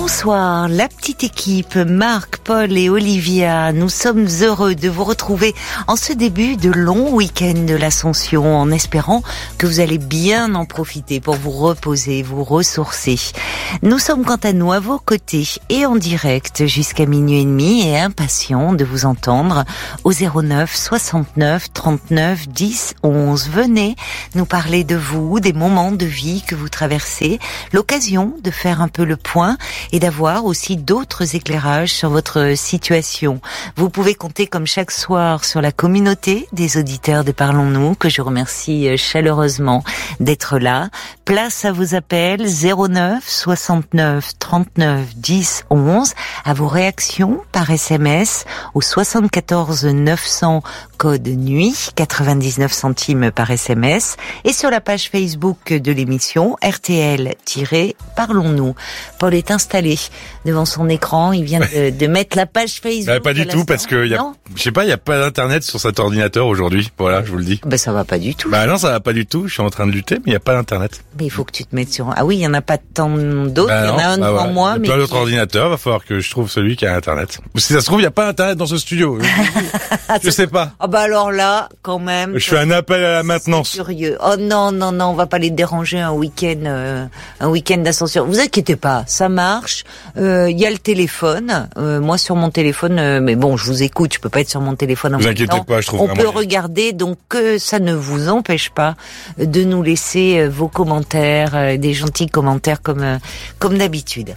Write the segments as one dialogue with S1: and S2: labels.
S1: Bonsoir, la petite équipe, Marc, Paul et Olivia. Nous sommes heureux de vous retrouver en ce début de long week-end de l'Ascension, en espérant que vous allez bien en profiter pour vous reposer, vous ressourcer. Nous sommes quant à nous à vos côtés et en direct jusqu'à minuit et demi et impatients de vous entendre au 09 69 39 10 11. Venez nous parler de vous, des moments de vie que vous traversez, l'occasion de faire un peu le point et d'avoir aussi d'autres éclairages sur votre situation. Vous pouvez compter comme chaque soir sur la communauté des auditeurs de Parlons-nous, que je remercie chaleureusement d'être là. Place à vos appels 09 69 39 10 11, à vos réactions par SMS au 74 900 code nuit, 99 centimes par SMS, et sur la page Facebook de l'émission RTL-Parlons-nous. Paul est installé devant son écran, il vient de mettre la page Facebook.
S2: Pas du tout, parce que je sais pas, il y a pas d'internet sur cet ordinateur aujourd'hui. Voilà, je vous le dis.
S1: Ça va pas du tout.
S2: Non, ça va pas du tout. Je suis en train de lutter, mais il y a pas d'internet.
S1: Mais il faut que tu te mettes sur. Ah oui, il y en a pas tant d'autres. Il y en a un devant moi.
S2: Il y a plein d'autres ordinateurs. Va falloir que je trouve celui qui a internet. Ou si ça se trouve, il y a pas internet dans ce studio. Je sais pas.
S1: Alors là, quand même.
S2: Je fais un appel à la maintenance.
S1: Curieux. Oh non, on va pas les déranger un week-end d'ascension. Vous inquiétez pas, ça marche. Il y a le téléphone. Moi sur mon téléphone, mais bon, je vous écoute. Je peux pas être sur mon téléphone en même temps. Vous
S2: inquiétez pas, je trouve.
S1: On peut regarder, donc ça ne vous empêche pas de nous laisser vos commentaires, des gentils commentaires comme d'habitude.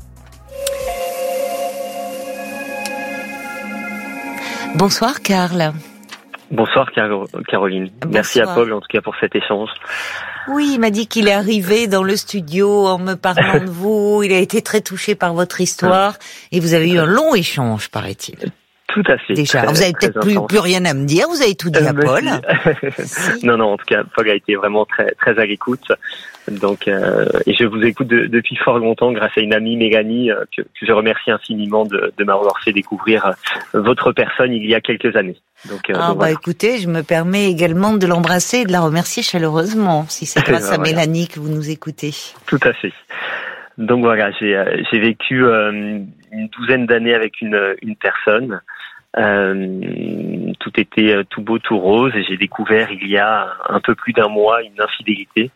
S1: Bonsoir Karl.
S3: Bonsoir Caroline. Bonsoir. Merci à Paul en tout cas pour cet échange.
S1: Oui, il m'a dit qu'il est arrivé dans le studio en me parlant de vous. Il a été très touché par votre histoire et vous avez eu un long échange, paraît-il.
S3: Tout à fait.
S1: Déjà, vous avez peut-être plus rien à me dire. Vous avez tout dit à Paul.
S3: Si. Non, en tout cas, Paul a été vraiment très très à l'écoute. Donc, et je vous écoute depuis fort longtemps grâce à une amie, Mélanie, que je remercie infiniment de m'avoir fait découvrir votre personne il y a quelques années. Donc voilà.
S1: Écoutez, je me permets également de l'embrasser et de la remercier chaleureusement, si c'est grâce à Mélanie que vous nous écoutez.
S3: Tout à fait. Donc voilà, j'ai vécu une douzaine d'années avec une personne. Tout était tout beau, tout rose, et j'ai découvert il y a un peu plus d'un mois une infidélité.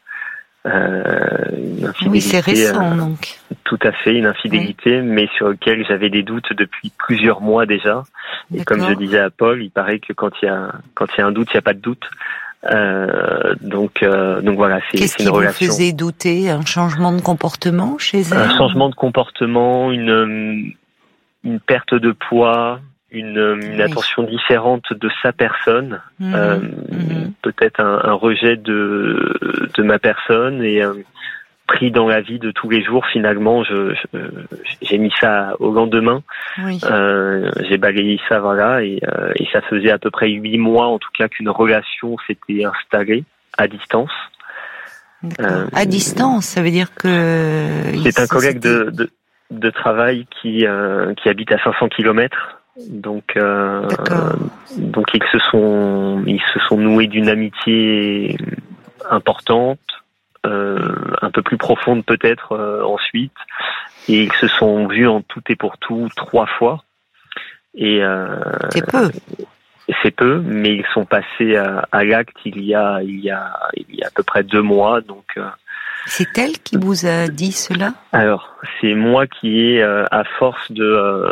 S1: Oui, c'est récent donc.
S3: Tout à fait, une infidélité, mais sur laquelle j'avais des doutes depuis plusieurs mois déjà. Et comme je disais à Paul, il paraît que quand il y a un doute, il n'y a pas de doute. Donc voilà, c'est une relation.
S1: Qu'est-ce qui vous faisait douter? Un changement de comportement chez elle? Un
S3: changement de comportement, une perte de poids, une attention différente de sa personne, peut-être un rejet de ma personne et pris dans la vie de tous les jours. Finalement, j'ai mis ça au lendemain. Oui. J'ai balayé ça, voilà, et ça faisait à peu près 8 mois, en tout cas, qu'une relation s'était installée à distance.
S1: À distance, ça veut dire que
S3: c'est un collègue de travail qui habite à 500 kilomètres. Donc ils se sont noués d'une amitié importante, un peu plus profonde peut-être ensuite, et ils se sont vus en tout et pour tout 3 fois. Et c'est peu, mais ils sont passés à l'acte il y a à peu près 2 mois, donc.
S1: C'est elle qui vous a dit cela?
S3: Alors, c'est moi qui ai, à force de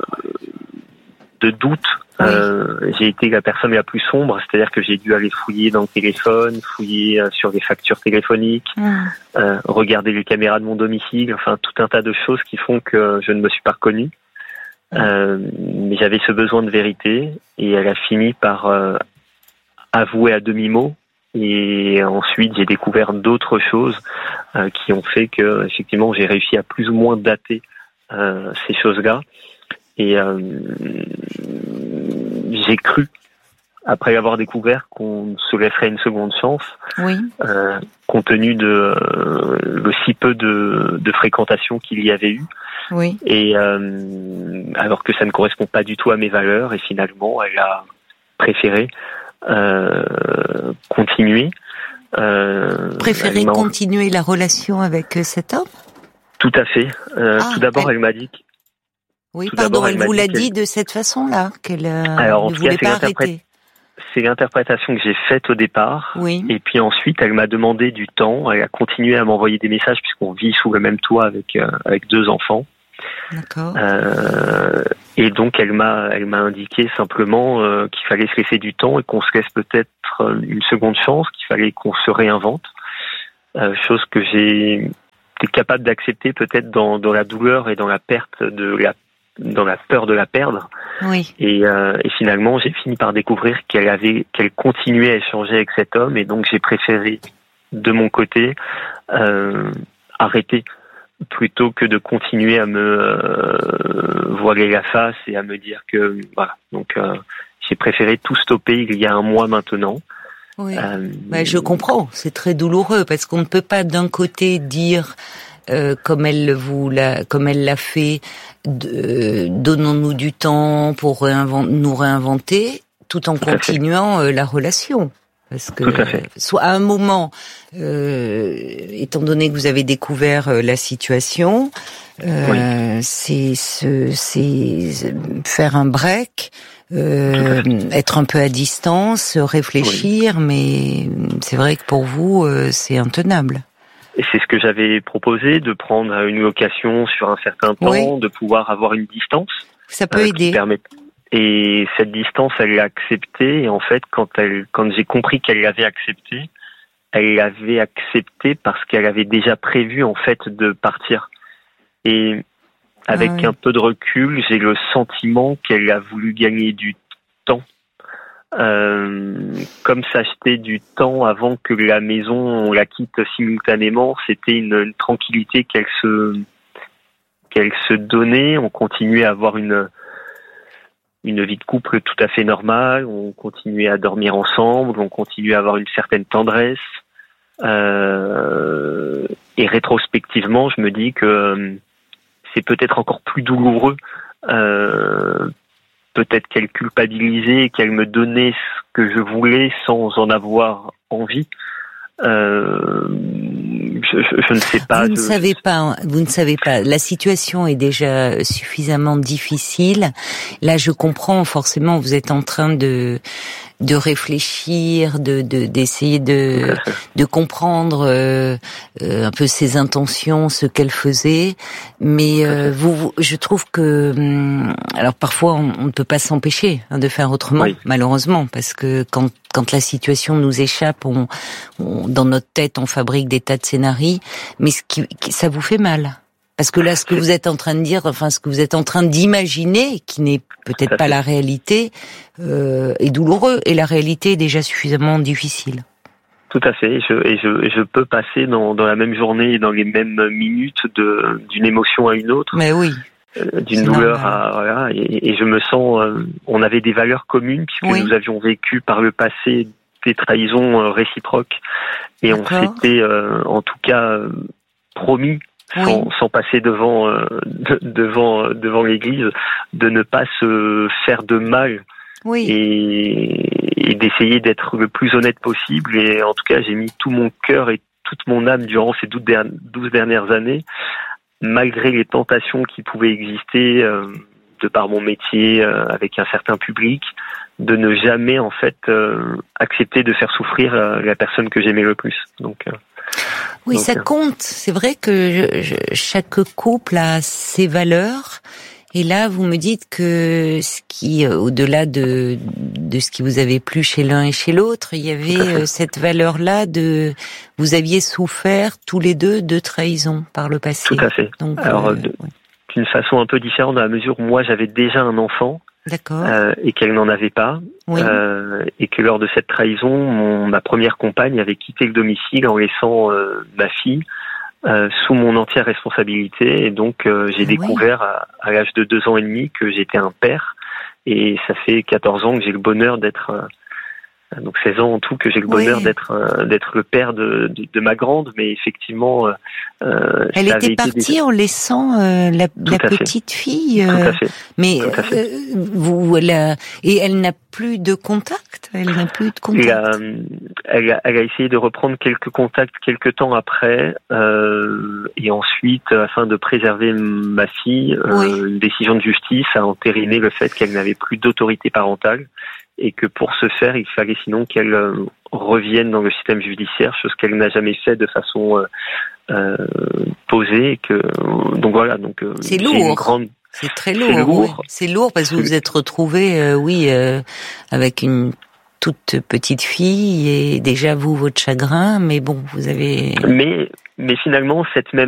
S3: doute, j'ai été la personne la plus sombre, c'est-à-dire que j'ai dû aller fouiller dans le téléphone, fouiller sur les factures téléphoniques, regarder les caméras de mon domicile, enfin tout un tas de choses qui font que je ne me suis pas reconnu. Mais j'avais ce besoin de vérité et elle a fini par avouer à demi-mot. Et ensuite, j'ai découvert d'autres choses qui ont fait que, effectivement, j'ai réussi à plus ou moins dater ces choses-là. Et j'ai cru, après l'avoir découvert, qu'on se laisserait une seconde chance, compte tenu de le si peu de fréquentation qu'il y avait eu. Oui. Et alors que ça ne correspond pas du tout à mes valeurs, et finalement, elle a préféré continuer.
S1: Continuer la relation avec cet homme?
S3: Tout à fait. Tout d'abord, elle m'a dit.
S1: Oui, pardon, elle vous l'a dit de cette façon-là, qu'elle
S3: ne voulait pas arrêter. C'est l'interprétation que j'ai faite au départ.
S1: Oui.
S3: Et puis ensuite, elle m'a demandé du temps. Elle a continué à m'envoyer des messages puisqu'on vit sous le même toit avec 2 enfants.
S1: D'accord.
S3: Et donc, elle m'a indiqué simplement qu'il fallait se laisser du temps et qu'on se laisse peut-être une seconde chance, qu'il fallait qu'on se réinvente. Chose que j'ai été capable d'accepter peut-être dans la douleur et dans la perte dans la peur de la perdre.
S1: Oui.
S3: Et finalement, j'ai fini par découvrir qu'elle continuait à échanger avec cet homme, et donc j'ai préféré, de mon côté, arrêter plutôt que de continuer à me voiler la face et à me dire que voilà. Donc j'ai préféré tout stopper il y a 1 mois maintenant.
S1: Oui. Je comprends, c'est très douloureux parce qu'on ne peut pas d'un côté dire comme elle l'a fait, donnons-nous du temps pour nous réinventer, tout en continuant la relation. Parce que soit à un moment, étant donné que vous avez découvert la situation, c'est faire un break, être un peu à distance, réfléchir, mais c'est vrai que pour vous, c'est intenable.
S3: Et c'est ce que j'avais proposé, de prendre une location sur un certain temps, de pouvoir avoir une distance.
S1: Ça peut aider.
S3: Et cette distance, elle l'a acceptée. Et en fait, quand j'ai compris qu'elle l'avait acceptée, elle l'avait acceptée parce qu'elle avait déjà prévu en fait de partir. Et avec un peu de recul, j'ai le sentiment qu'elle a voulu gagner du temps. Comme s'acheter du temps avant que la maison on la quitte simultanément, c'était une tranquillité qu'elle se donnait. On continuait à avoir une vie de couple tout à fait normale, on continuait à dormir ensemble, on continuait à avoir une certaine tendresse. Et rétrospectivement, je me dis que c'est peut-être encore plus douloureux. Peut-être qu'elle culpabilisait et qu'elle me donnait ce que je voulais sans en avoir envie. Je ne sais pas.
S1: Vous ne savez pas. La situation est déjà suffisamment difficile. Là, je comprends forcément. Vous êtes en train de réfléchir, d'essayer de comprendre un peu ses intentions, ce qu'elle faisait. Mais je trouve que alors parfois on ne peut pas s'empêcher de faire autrement, malheureusement, parce que quand la situation nous échappe, dans notre tête, on fabrique des tas de scénarios, mais ça vous fait mal. Parce que là, ce que vous êtes en train de dire, ce que vous êtes en train d'imaginer, qui n'est peut-être pas la réalité, est douloureux. Et la réalité est déjà suffisamment difficile.
S3: Tout à fait. Je peux passer dans la même journée et dans les mêmes minutes d'une émotion à une autre.
S1: Mais oui.
S3: D'une douleur à et je me sens. On avait des valeurs communes puisque nous avions vécu par le passé des trahisons réciproques, et on s'était en tout cas promis. Sans passer devant l'église, de ne pas se faire de mal et d'essayer d'être le plus honnête possible. Et en tout cas, j'ai mis tout mon cœur et toute mon âme durant ces 12 dernières années, malgré les tentations qui pouvaient exister de par mon métier avec un certain public, de ne jamais en fait accepter de faire souffrir la personne que j'aimais le plus. Donc
S1: ça compte. C'est vrai que chaque couple a ses valeurs. Et là, vous me dites que ce qui, au-delà de ce qui vous avait plu chez l'un et chez l'autre, il y avait cette valeur-là vous aviez souffert tous les deux de trahison par le passé.
S3: Tout à fait. Donc, alors, d'une façon un peu différente, dans la mesure où moi j'avais déjà un enfant.
S1: D'accord.
S3: Et qu'elle n'en avait pas, et que lors de cette trahison, ma première compagne avait quitté le domicile en laissant ma fille sous mon entière responsabilité, et donc j'ai découvert à l'âge de 2 ans et demi que j'étais un père, et ça fait 14 ans que j'ai le bonheur d'être Donc 16 ans en tout que j'ai le bonheur d'être le père de ma grande, mais effectivement
S1: elle était partie en laissant la petite fille.
S3: Tout à fait.
S1: Mais et elle n'a plus de contact. Elle n'a plus de contact.
S3: Elle a essayé de reprendre quelques contacts quelques temps après, et ensuite, afin de préserver ma fille, une décision de justice a entériné le fait qu'elle n'avait plus d'autorité parentale. Et que pour ce faire, il fallait sinon qu'elle revienne dans le système judiciaire, chose qu'elle n'a jamais fait de façon posée. Donc voilà. Donc
S1: c'est lourd. C'est très lourd. C'est lourd. Oui. C'est lourd parce que vous vous êtes retrouvés, avec une toute petite fille et déjà vous votre chagrin, mais bon, vous avez.
S3: Mais finalement cette même